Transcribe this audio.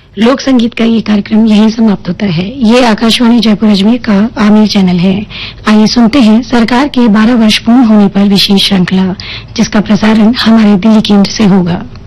लोक संगीत का ये कार्यक्रम यहीं समाप्त होता है। ये आकाशवाणी जयपुर अजमेर का आमिर चैनल है। आइए सुनते हैं सरकार के 12 वर्ष पूर्ण होने पर विशेष श्रृंखला, जिसका प्रसारण हमारे दिल्ली केंद्र से होगा।